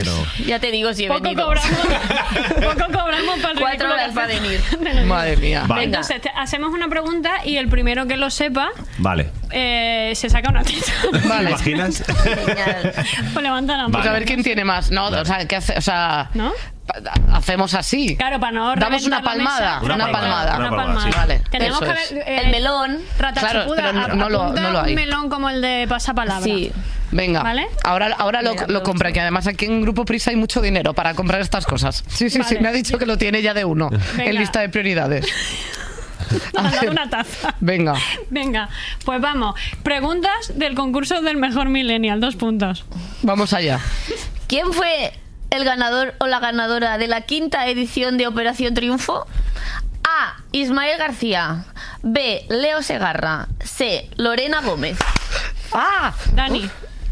Ya te digo si he poco venido. cobramos para el 4 horas para venir. Madre mía. Vale. Entonces, hacemos una pregunta y el primero que lo sepa Vale. se saca una teta. ¿Te Vale. imaginas? Pues levanta la mano. Pues a ver quién tiene más. No, o sea, ¿qué hace? O sea, ¿No? hacemos así. Claro, para no Damos una reventar la palmada. mesa. Una palmada. Una palmada. Sí, vale. Tenemos Eso que es. ver El melón. Ratachupuda, Claro, pero no lo apunta hay. un melón como el de pasapalabra. Sí. Venga, ¿Vale? ahora Venga, lo compra, que además aquí en Grupo Prisa hay mucho dinero para comprar estas cosas. Sí, Vale. me ha dicho que lo tiene ya de uno Venga. en lista de prioridades. Nos han dado una taza. Venga, Venga, pues vamos. Preguntas del concurso del mejor millennial. 2 puntos. vamos allá. ¿Quién fue el ganador o la ganadora de la 5ª edición de Operación Triunfo? A. Ismael García. B. Leo Segarra. C. Lorena Gómez. ¡Ah! Dani.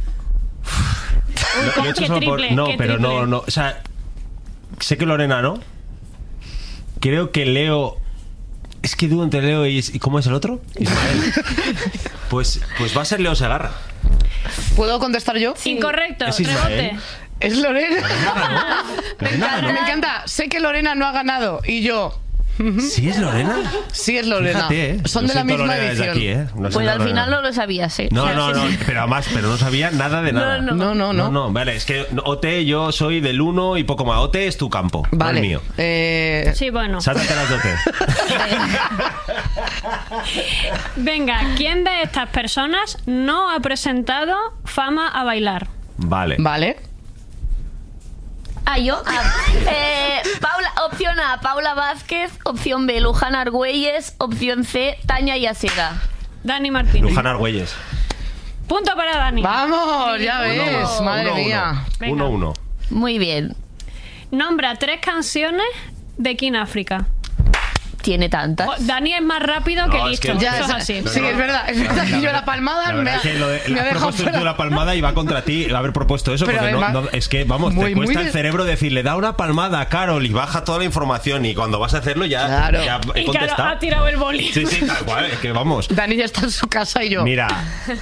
Lo he hecho qué solo por- triple, No, qué pero triple. no. O sea, sé que Lorena no. Creo que Leo. Es que dudo entre Leo y ¿cómo es el otro? Ismael. Pues va a ser Leo Segarra. ¿Puedo contestar yo? Incorrecto. Es Ismael. Rebote. Es Lorena. Lorena ganó. Me encanta. Sé que Lorena no ha ganado y yo. ¿Sí es Lorena? Sí es Lorena. Fíjate, ¿eh? Son Lo de la siento, misma Lorena, desde edición. aquí, ¿eh? Lo Pues siento, al Lorena. final no lo sabías, ¿eh? No, pero no sabía nada de nada. No. No. Vale, es que OT yo soy del 1 y poco más. OT es tu campo, no Vale. el mío. Sí, bueno. Sáltate las de OT. Venga, ¿quién de estas personas no ha presentado Fama a bailar? Vale. Vale. Yo. Paula, opción A, Paula Vázquez. Opción B, Luján Argüelles. Opción C, Tania Yasera. Dani Martínez. Luján Argüelles. Punto para Dani. Vamos, ya ves. Madre 1-1. mía. Venga. 1-1. Muy bien. Nombra 3 canciones de King África. Tiene tantas. Dani es más rápido que No, es listo. que- Ya, Eso es así. Sí, es verdad. Es verdad que yo la palmada La me verdad ha, es que lo de, me ha has dejado propuesto tú fuera. la palmada y va contra ti haber propuesto eso, Pero porque además, es que, vamos, muy, te cuesta muy el cerebro decirle, da una palmada, Carol, y baja toda la información, y cuando vas a hacerlo ya, Claro. ya he Y claro, contestado. ha tirado el boli. Sí, tal cual, es que vamos. Dani ya está en su casa y yo. Mira,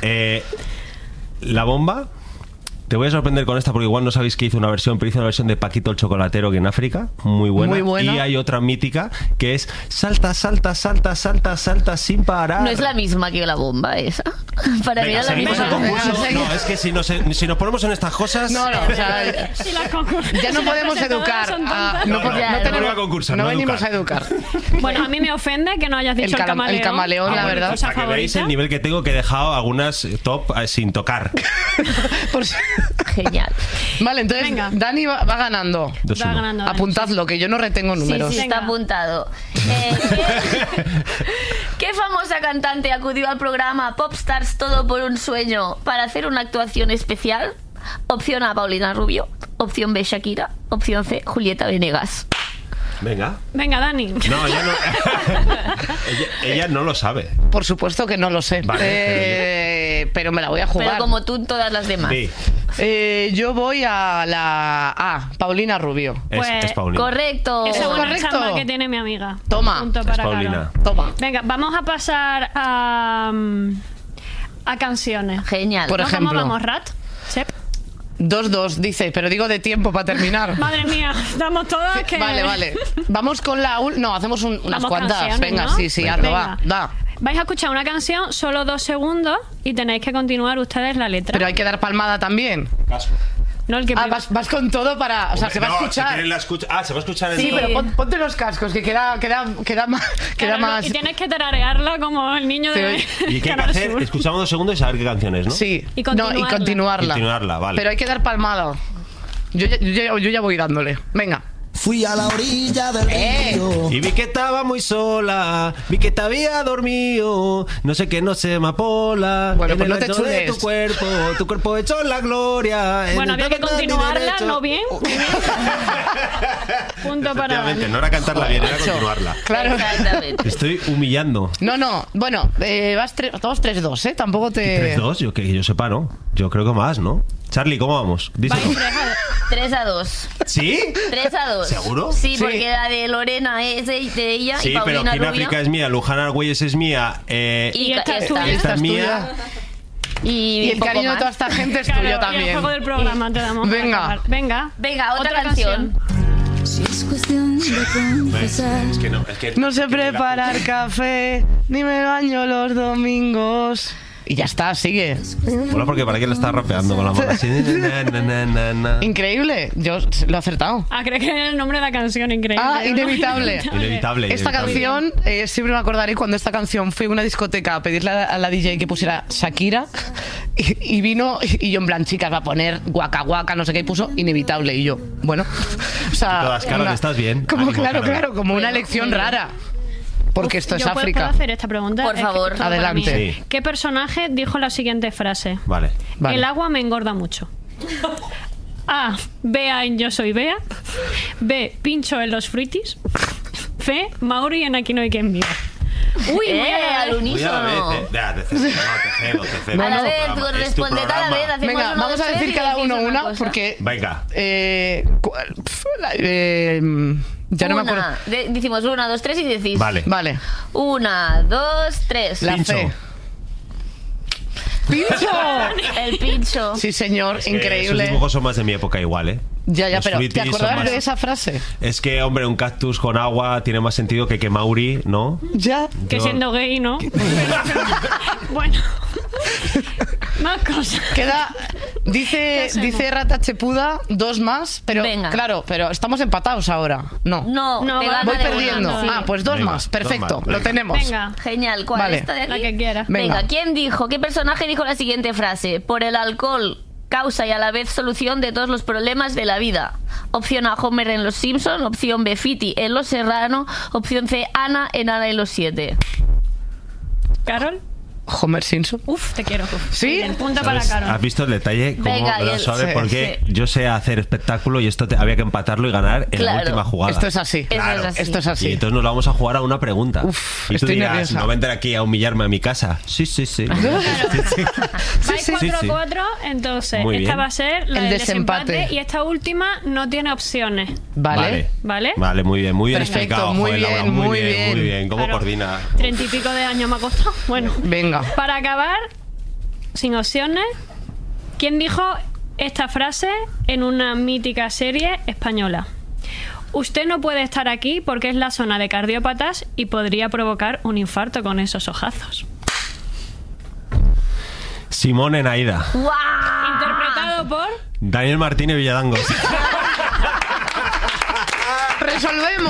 la bomba. Te voy a sorprender con esta porque igual no sabéis que hizo una versión, pero hizo una versión de Paquito el Chocolatero que en África, muy buena. Muy buena. Y hay otra mítica que es salta, salta, salta, salta, salta sin parar. No es la misma que la bomba esa. Para mí Venga, era la seguimos misma. el concurso. Venga, No, es que si nos ponemos en estas cosas. No, o sea, Si las concursos- ya no si las podemos presentadoras educar. son a- tontas. no, Ya, no venimos a concursar, no a venimos a educar. educar. Bueno, a mí me ofende que no hayas dicho El camaleón, la verdad. Cosa Para que veáis favorita. el nivel que tengo, que he dejado algunas top sin tocar. Por si- Genial. Vale, entonces Venga. Dani va ganando. 2-1. Va ganando Dani. Apuntadlo, que yo no retengo números. Sí, Venga. está apuntado. ¿Qué famosa cantante acudió al programa Popstars Todo por un Sueño para hacer una actuación especial? Opción A, Paulina Rubio. Opción B, Shakira. Opción C, Julieta Venegas. Venga. Venga, Dani. No, ella no. ella no lo sabe. Por supuesto que no lo sé. Vale, pero me la voy a jugar. Pero como tú, todas las demás. Sí, Yo voy a la A, Paulina Rubio. Pues, es Paulina. Correcto. Esa buena correcto. chamba que tiene mi amiga. Toma. Punto Es para Paulina. Carol. Toma. Venga, vamos a pasar a canciones. Genial. Por ¿No? ejemplo. ¿Cómo vamos, Rat? Sep. 2-2, dice, pero digo de tiempo para terminar. Madre mía, estamos todas que... Vale. Vamos con la... No, hacemos unas Vamos cuantas. canciones, Venga, ¿no? sí, Venga. hazlo, Venga. va. Vais a escuchar una canción, solo 2 segundos, y tenéis que continuar ustedes la letra. Pero hay que dar palmada también. Caso. No el que Vas con todo para... O sea, se va a escuchar. Si quieren la escucha. Se va a escuchar en Sí, todo. pero ponte los cascos, que queda más... Claro, más... Y tienes que tararearla como el niño de Sí. ¿Y qué hay que Canal hacer? Sur. Escuchamos 2 segundos y saber qué canciones, ¿no? Sí. Y continuarla. No, y continuarla. Continuarla, vale. Pero hay que dar palmada. Yo ya voy dándole. Venga. Fui a la orilla del río. Y vi que estaba muy sola, vi que te había dormido, no sé qué, no sé, amapola. Bueno, en pues el no te ancho de chules. tu cuerpo hecho en la gloria. en Bueno, el había que ta, ta, ta, continuarla, derecho. ¿no bien? Punto para Efectivamente, Dani. no era cantarla bien, era Ocho. continuarla. Claro. Exactamente. Te estoy humillando. No. Bueno, todos 3-2, ¿eh? Tampoco te... 3-2, yo que yo sepa, ¿no? Yo creo que más, ¿no? Charlie, ¿cómo vamos? Díselo. Vais 3-2. ¿Sí? 3-2. ¿Seguro? Sí, Sí. porque la de Lorena es de ella Sí, y pero Paulina King Rubio. África es mía, Luján Argüelles es mía. Y esta es esta. tuya. Esta es es mía. Y el poco cariño de más. toda esta gente es Claro, tuyo y el también. juego del programa te damos. para Venga. acabar. Venga. Venga, otra canción. Si es cuestión de confesar. Es que no, es que No sé preparar café, ni me baño los domingos. Y ya está, sigue. Mola porque para qué lo estás rapeando con la mano así. Na, na, na, na, na. Increíble, yo lo he acertado. Ah, creo que era el nombre de la canción, increíble. Ah, Inevitable. Inevitable. Esta canción, siempre me acordaré cuando esta canción fui a una discoteca a pedirle a la DJ que pusiera Shakira y vino y yo en plan, chicas, va a poner guaca guaca, no sé qué, y puso Inevitable y yo, bueno, o sea... Todas, Carol, estás bien. Como, Ánimo, claro, Carol. claro, como una elección rara. Porque esto es ¿Yo puedo África. hacer esta pregunta? Por Es que favor. todo para Adelante. mí. Sí. ¿Qué personaje dijo la siguiente frase? Vale. Vale. El agua me engorda mucho. A. Bea en Yo soy Bea. B. Pincho en los fruitis. C. Mauri en Aquí no hay quien viva. Uy, muy Al unísono. Te cedo. A la vez, Es tu responded a la programa. vez. Hacemos Venga, uno, vamos dos, a tres decir y cada decís uno una, cosa. porque... Venga. Ya no me acuerdo. Decimos 1, 2, 3 y decís. Vale. Vale. 1, 2, 3. La Pincho. C. ¡Pincho! El pincho. Sí, señor, Esos increíble. dibujos son más de mi época igual, ¿eh? Ya, Los pero ¿te fruitis son acordabas más- de esa frase? Es que, hombre, un cactus con agua tiene más sentido que Mauri, ¿no? Ya. Que Yo- siendo gay, ¿no? Bueno. Más cosas. Queda, dice Rata Chepuda, 2 más, pero Venga. claro, pero estamos empatados ahora. No. No, No, te va- gana Voy de una, perdiendo. sí. Ah, pues 2 Venga, más. dos Perfecto, más, lo venga. tenemos. Venga, Genial. ¿Cuál? Vale. ¿Esta de aquí? la que quieras. Venga. Venga, ¿quién dijo? ¿Qué personaje dijo la siguiente frase? Por el alcohol, causa y a la vez solución de todos los problemas de la vida. Opción A, Homer en Los Simpson. Opción B, Fiti en Los Serrano. Opción C, Ana en Ana y los 7. ¿Carol? Homer Simpson. Uf, te quiero. ¿Sí? Muy bien, punta para ¿Sabes? Carol. ¿Has visto el detalle? Cómo Venga, me lo y el- sabe, sí, porque yo sé hacer espectáculo y esto había que empatarlo y ganar en la Claro. última jugada. Esto es así. Eso es así. Esto es Y así. entonces nos vamos a jugar a una pregunta. Uf, y tú estoy dirás, nerviosa. no vendré aquí a humillarme a mi casa. Sí. Vais sí, 4-4, entonces Muy esta bien. va a ser la El del desempate. desempate y esta última no tiene opciones. Vale. ¿Vale? Vale, muy bien Perfecto, explicado. muy Joder, Laura, bien, muy muy bien. bien. ¿Cómo Claro. coordina? 30 y pico de años me ha costado. Bueno, Venga. para acabar, sin opciones, ¿quién dijo esta frase en una mítica serie española? Usted no puede estar aquí porque es la zona de cardiópatas y podría provocar un infarto con esos ojazos. Simón en Aida. ¡Guau! Interpretado por... Daniel Martínez Villadangos. ¡Resolvemos!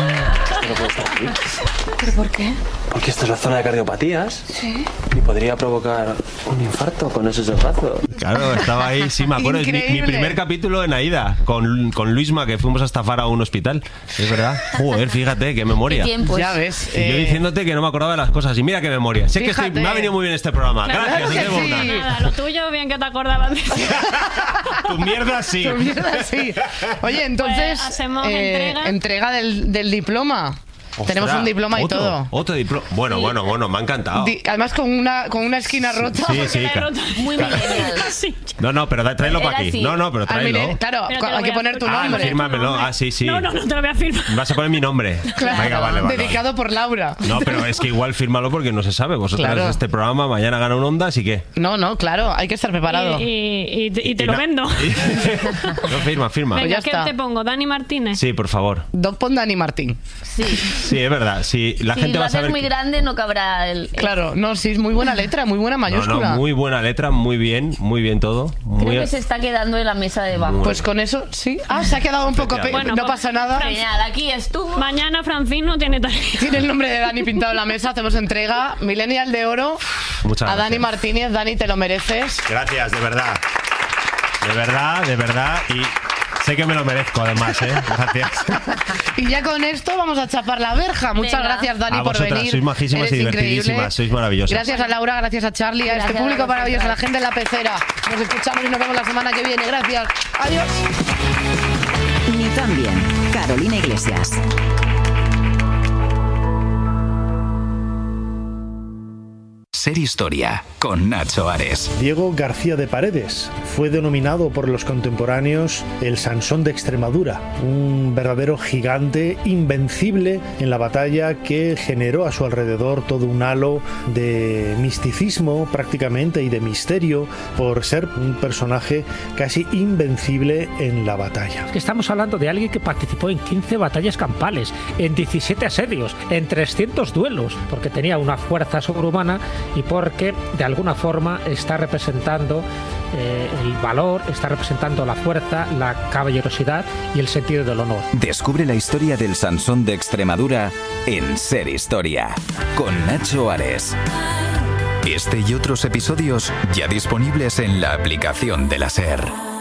¿Pero por qué? Porque esta es la zona de cardiopatías. Sí. Y podría provocar un infarto con esos ojazos. Claro, estaba ahí, sí, me acuerdo. Es mi Increíble. primer capítulo en Aida, con Luisma, que fuimos a estafar a un hospital. Es verdad. Joder, fíjate, qué memoria. ¿Qué tiempos? Ya ves. Y yo diciéndote que no me acordaba de las cosas. Y mira qué memoria. Sé que Fíjate. me ha venido muy bien este programa. Claro Gracias, que Guillermo sí. Urna. Nada, lo tuyo, bien que te acordabas de eso. Tu mierda sí. Tu mierda, sí. Oye, entonces, Pues hacemos entrega. del diploma. Tenemos Ostras, un diploma y otro, todo. Otro diploma. Bueno, me ha encantado. Además con una esquina rota. Sí, La he claro. roto. Muy millennial. Sí. No, pero tráelo Era para aquí. así. No, pero Al tráelo. milenio- claro, Pero te lo hay voy que a poner tu firmar. nombre. fírmamelo. Ah, sí. No, te lo voy a firmar. Vas a poner mi nombre. Claro, Venga, vale. dedicado por Laura. No, pero es que igual fírmalo porque no se sabe. Vosotros Claro. este programa mañana gana un Onda, así que. No, claro, hay que estar preparado. Y te lo na- vendo. No, firma. Venga, ya ¿qué está. te pongo? ¿Dani Martínez? Sí, por favor. Doc pon Dani Martín. Sí. Sí, es verdad. Sí, la Si gente lo va a haces saber. muy grande, no cabrá el... Claro, no, sí, es muy buena letra, muy buena mayúscula. No, muy buena letra, muy bien todo. Creo Muy que se está quedando en la mesa de abajo. Pues con eso, sí. Ah, se ha quedado un poco... Bueno, no pues, pasa nada. Genial, aquí estuvo. Mañana Francino tiene tarea. Tiene el nombre de Dani pintado en la mesa. Hacemos entrega Millennial de Oro Muchas a Dani gracias. Martínez. Dani, te lo mereces. Gracias, de verdad. De verdad. Y sé que me lo merezco, además, ¿eh? Gracias. Y ya con esto vamos a chapar la verja. Muchas Venga. gracias, Dani, A por vosotras, venir. sois majísimas y Eres divertidísimas, increíble. sois maravillosas. Gracias a Laura, gracias a Charlie, a este Gracias público a maravilloso, a la vosotras. gente en la pecera. Nos escuchamos y nos vemos la semana que viene. Gracias. Adiós. Ni tan bien. Carolina Iglesias. Ser Historia, con Nacho Ares. Diego García de Paredes fue denominado por los contemporáneos el Sansón de Extremadura, un verdadero gigante invencible en la batalla que generó a su alrededor todo un halo de misticismo prácticamente y de misterio por ser un personaje casi invencible en la batalla. Estamos hablando de alguien que participó en 15 batallas campales, en 17 asedios, en 300 duelos, porque tenía una fuerza sobrehumana y porque de alguna forma está representando el valor, está representando la fuerza, la caballerosidad y el sentido del honor. Descubre la historia del Sansón de Extremadura en Ser Historia, con Nacho Ares. Este y otros episodios ya disponibles en la aplicación de la SER.